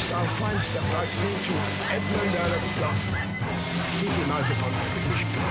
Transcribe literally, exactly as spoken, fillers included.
our fine stuff like Paul to Edmund Alexander. Keep him out of my